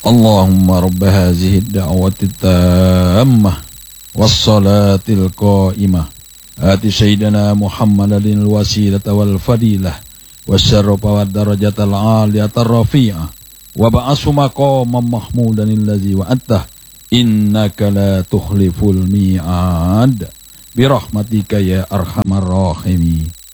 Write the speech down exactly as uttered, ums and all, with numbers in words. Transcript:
اللهم رب هذه الدعوة التامة والصلاة القائمة آت سيدنا محمد الوسيلة والفضيلة والشرف والدرجة العالية الرفيعة وبعث مقاما محمودا الذي وعدته إنك لا تخلف الميعاد برحمتك يا أرحم الراحمين.